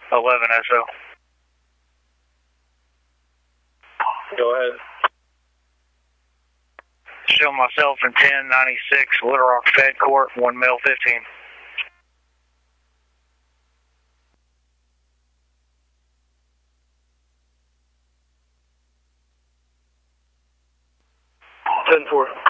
11 SO. Go ahead. Show myself in 1096 Little Rock Fed Court, 1 male 15. Ten 4.